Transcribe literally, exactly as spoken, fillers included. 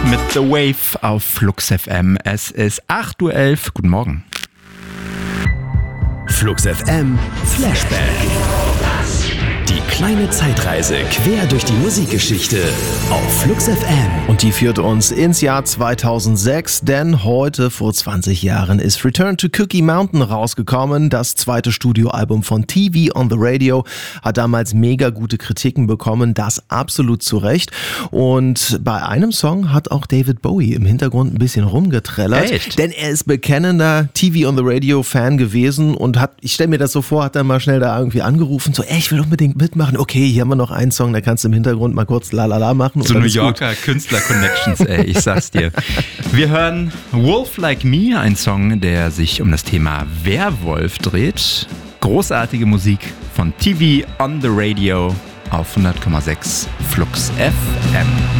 mit The Wave auf Flux F M. Es ist acht Uhr elf. Guten Morgen. Flux F M Flashback. Die kleine Zeitreise quer durch die Musikgeschichte auf Flux F M. Und die führt uns ins Jahr zweitausendsechs, denn heute vor zwanzig Jahren ist Return to Cookie Mountain rausgekommen. Das zweite Studioalbum von T V on the Radio hat damals mega gute Kritiken bekommen, das absolut zu Recht. Und bei einem Song hat auch David Bowie im Hintergrund ein bisschen rumgetrellert. Echt? Denn er ist bekennender T V on the Radio Fan gewesen und hat, ich stelle mir das so vor, hat dann mal schnell da irgendwie angerufen, so, ey, ich will unbedingt mitmachen. Okay, hier haben wir noch einen Song, da kannst du im Hintergrund mal kurz lalala machen. So New Yorker Künstler-Connections, ey, ich sag's dir. Wir hören Wolf Like Me, ein Song, der sich um das Thema Werwolf dreht. Großartige Musik von T V on the Radio auf hundert Komma sechs Flux F M.